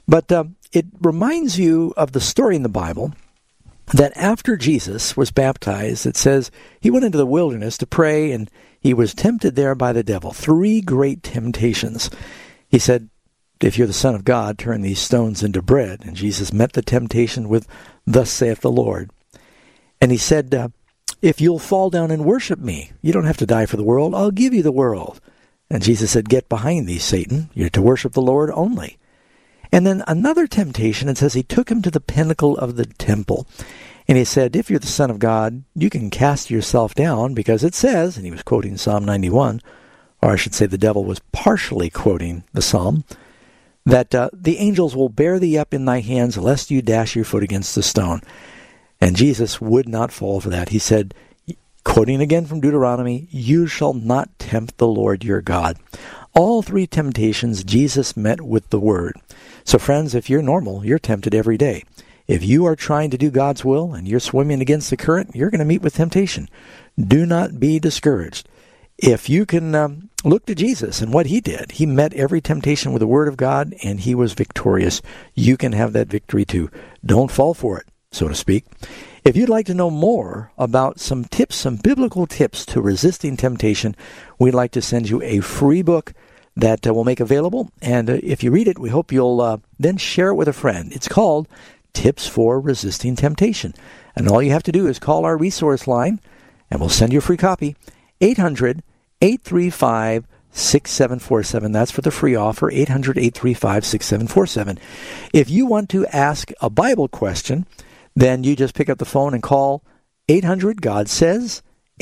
But it reminds you of the story in the Bible that after Jesus was baptized, it says he went into the wilderness to pray, and he was tempted there by the devil. 3 great temptations. He said, if you're the Son of God, turn these stones into bread. And Jesus met the temptation with, thus saith the Lord. And he said, if you'll fall down and worship me, you don't have to die for the world. I'll give you the world. And Jesus said, get behind thee, Satan. You're to worship the Lord only. And then another temptation, it says he took him to the pinnacle of the temple. And he said, if you're the Son of God, you can cast yourself down, because it says, and he was quoting Psalm 91, or I should say the devil was partially quoting the psalm, that the angels will bear thee up in thy hands, lest you dash your foot against a stone. And Jesus would not fall for that. He said, quoting again from Deuteronomy, you shall not tempt the Lord your God. All 3 temptations Jesus met with the Word. So friends, if you're normal, you're tempted every day. If you are trying to do God's will and you're swimming against the current, you're going to meet with temptation. Do not be discouraged. If you can look to Jesus and what he did, he met every temptation with the Word of God, and he was victorious. You can have that victory too. Don't fall for it, so to speak. If you'd like to know more about some tips, some biblical tips to resisting temptation, we'd like to send you a free book that we'll make available. And if you read it, we hope you'll then share it with a friend. It's called Tips for Resisting Temptation. And all you have to do is call our resource line, and we'll send you a free copy. 800-835-6747. That's for the free offer, 800-835-6747. If you want to ask a Bible question, then you just pick up the phone and call 800-GOD-SAYS,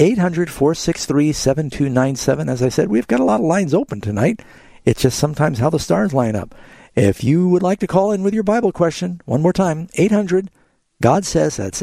800-463-7297. As I said, we've got a lot of lines open tonight. It's just sometimes how the stars line up. If you would like to call in with your Bible question, one more time, 800-GOD-SAYS. That's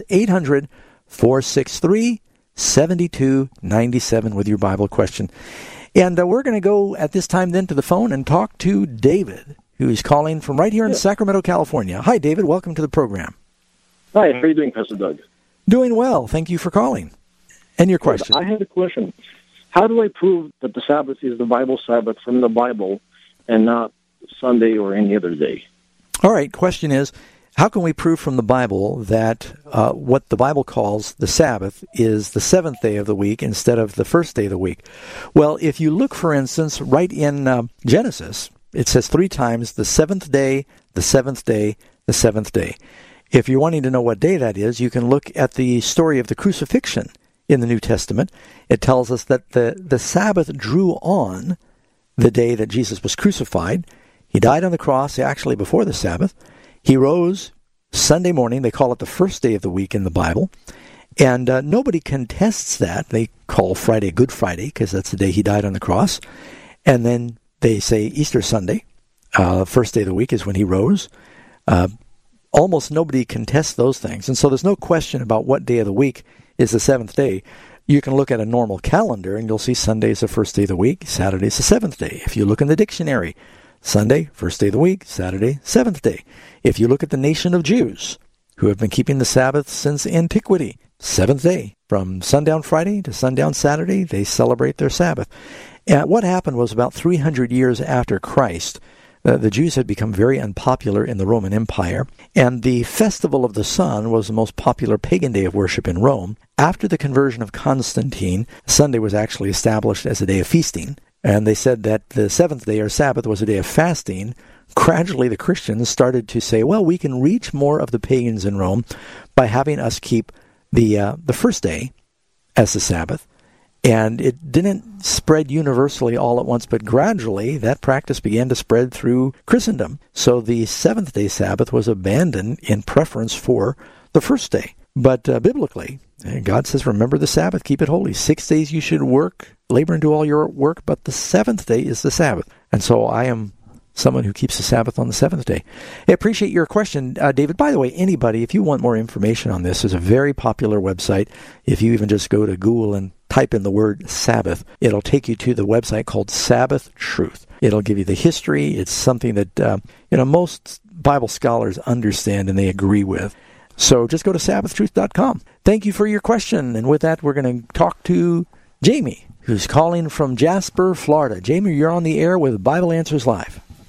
800-463-7297 with your Bible question. And we're going to go at this time then to the phone and talk to David, who is calling from right here in Sacramento, California. Hi, David. Welcome to the program. Hi. How are you doing, Pastor Doug? Doing well. Thank you for calling. And your question. I had a question. How do I prove that the Sabbath is the Bible Sabbath from the Bible and not Sunday or any other day? All right. Question is, how can we prove from the Bible that what the Bible calls the Sabbath is the 7th day of the week instead of the first day of the week? Well, if you look, for instance, right in Genesis, it says 3 times the 7th day, the 7th day, the 7th day. If you're wanting to know what day that is, you can look at the story of the crucifixion in the New Testament. It tells us that the Sabbath drew on the day that Jesus was crucified. He died on the cross, actually before the Sabbath. He rose Sunday morning. They call it the first day of the week in the Bible. And nobody contests that. They call Friday Good Friday because that's the day he died on the cross. And then they say Easter Sunday, first day of the week, is when he rose. Almost nobody contests those things. And so there's no question about what day of the week is the 7th day. You can look at a normal calendar and you'll see Sunday is the first day of the week, Saturday is the 7th day. If you look in the dictionary, Sunday, first day of the week, Saturday, 7th day. If you look at the nation of Jews, who have been keeping the Sabbath since antiquity, 7th day. From sundown Friday to sundown Saturday, they celebrate their Sabbath. And what happened was about 300 years after Christ, the Jews had become very unpopular in the Roman Empire, and the Festival of the Sun was the most popular pagan day of worship in Rome. After the conversion of Constantine, Sunday was actually established as a day of feasting, and they said that the 7th day, or Sabbath, was a day of fasting. Gradually, the Christians started to say, well, we can reach more of the pagans in Rome by having us keep the first day as the Sabbath. And it didn't spread universally all at once, but gradually that practice began to spread through Christendom. So the 7th day Sabbath was abandoned in preference for the first day. But biblically, God says, remember the Sabbath, keep it holy. 6 days you should work, labor and do all your work, but the 7th day is the Sabbath. And so I am someone who keeps the Sabbath on the 7th day. I appreciate your question, David. By the way, anybody, if you want more information on this, there's a very popular website. If you even just go to Google and type in the word Sabbath, it'll take you to the website called Sabbath Truth. It'll give you the history. It's something that most Bible scholars understand and they agree with. So just go to sabbathtruth.com. Thank you for your question. And with that, we're going to talk to Jamie, who's calling from Jasper, Florida. Jamie, you're on the air with Bible Answers Live.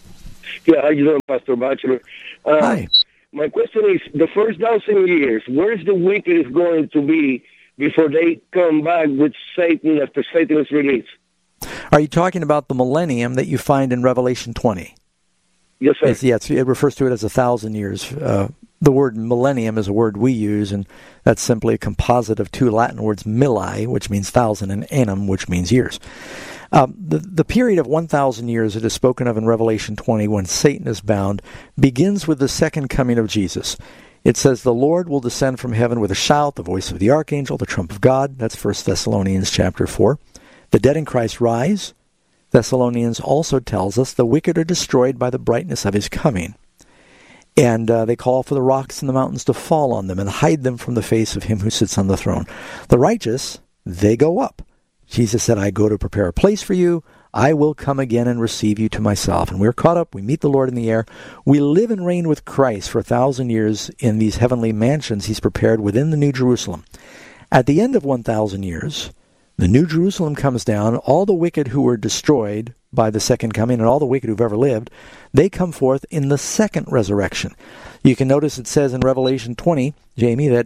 Yeah, how you doing, Pastor Bachelor? Hi. My question is, the first 1,000 years, where's the wicked going to be before they come back with Satan after Satan is released? Are you talking about the millennium that you find in Revelation 20? Yes, sir. It refers to it as 1,000 years. The word millennium is a word we use, and that's simply a composite of two Latin words, milli, which means thousand, and annum, which means years. The period of 1,000 years that is spoken of in Revelation 20 when Satan is bound begins with the second coming of Jesus. It says, the Lord will descend from heaven with a shout, the voice of the archangel, the trump of God. That's 1 Thessalonians chapter 4. The dead in Christ rise. Thessalonians also tells us the wicked are destroyed by the brightness of his coming. And they call for the rocks and the mountains to fall on them and hide them from the face of him who sits on the throne. The righteous, they go up. Jesus said, I go to prepare a place for you. I will come again and receive you to myself. And we're caught up. We meet the Lord in the air. We live and reign with Christ for 1,000 years in these heavenly mansions he's prepared within the New Jerusalem. At the end of 1,000 years, the New Jerusalem comes down. All the wicked who were destroyed by the second coming and all the wicked who've ever lived, they come forth in the second resurrection. You can notice it says in Revelation 20, Jamie, that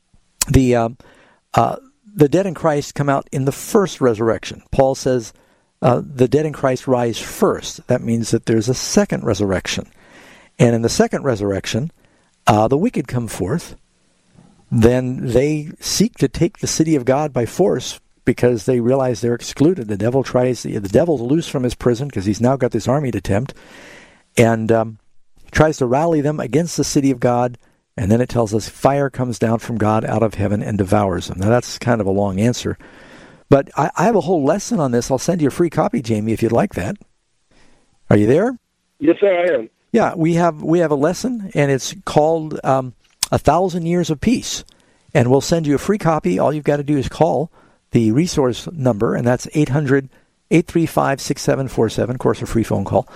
the dead in Christ come out in the first resurrection. Paul says the dead in Christ rise first. That means that there's a second resurrection. And in the second resurrection, the wicked come forth. Then they seek to take the city of God by force because they realize they're excluded. The devil's loose from his prison because he's now got this army to tempt. And he tries to rally them against the city of God. And then it tells us fire comes down from God out of heaven and devours them. Now, that's kind of a long answer. But I have a whole lesson on this. I'll send you a free copy, Jamie, if you'd like that. Are you there? Yes, sir, I am. Yeah, we have a lesson, and it's called 1,000 Years of Peace. And we'll send you a free copy. All you've got to do is call the resource number, and that's 800-835-6747, of course, a free phone call.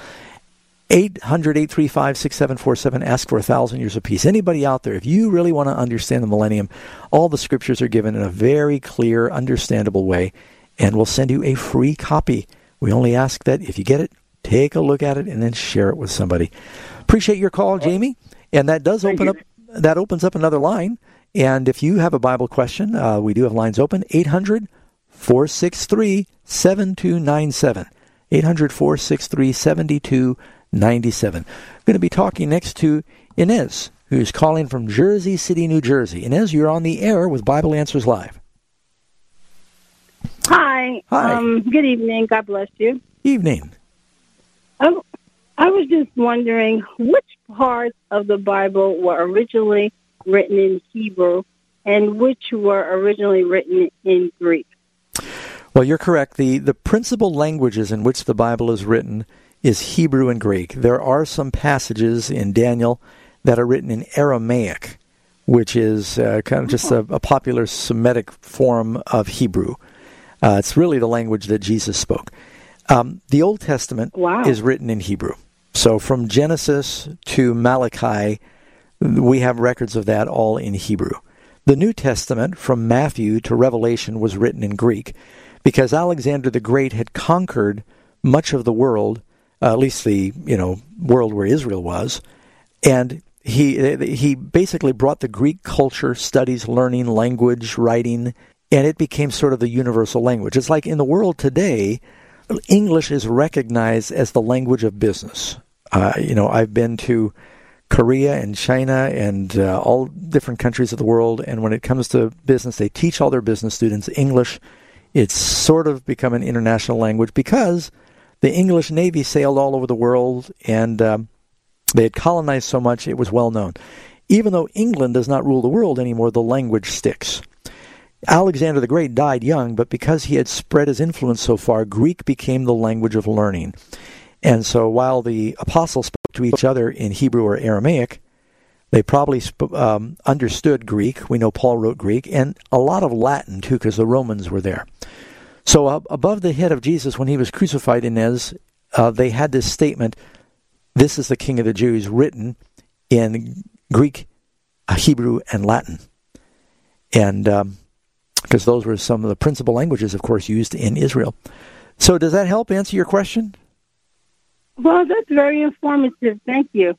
800-835-6747, ask for 1,000 Years of Peace. Anybody out there, if you really want to understand the millennium, all the scriptures are given in a very clear, understandable way, and we'll send you a free copy. We only ask that if you get it, take a look at it and then share it with somebody. Appreciate your call, Jamie. And that does opens up another line. And if you have a Bible question, we do have lines open, 800-463-7297. 800-463-7297. I'm going to be talking next to Inez, who's calling from Jersey City, New Jersey. Inez, you're on the air with Bible Answers Live. Hi. Good evening. God bless you. Evening. I was just wondering which parts of the Bible were originally written in Hebrew and which were originally written in Greek. Well, you're correct. The principal languages in which the Bible is written is Hebrew and Greek. There are some passages in Daniel that are written in Aramaic, which is kind of just a popular Semitic form of Hebrew. It's really the language that Jesus spoke. The Old Testament is written in Hebrew. So from Genesis to Malachi, we have records of that all in Hebrew. The New Testament, from Matthew to Revelation, was written in Greek because Alexander the Great had conquered much of the world, at least the world where Israel was, and he basically brought the Greek culture, studies, learning, language, writing, and it became sort of the universal language. It's like in the world today, English is recognized as the language of business. I've been to Korea and China and all different countries of the world, and when it comes to business, they teach all their business students English. It's sort of become an international language because the English Navy sailed all over the world, and they had colonized so much it was well known. Even though England does not rule the world anymore, the language sticks. Alexander the Great died young, but because he had spread his influence so far, Greek became the language of learning. And so while the apostles spoke to each other in Hebrew or Aramaic, they probably understood Greek. We know Paul wrote Greek, and a lot of Latin, too, because the Romans were there. So above the head of Jesus, when he was crucified, Inez, they had this statement, "This is the King of the Jews," written in Greek, Hebrew, and Latin. And because those were some of the principal languages, of course, used in Israel. So does that help answer your question? Well, that's very informative. Thank you.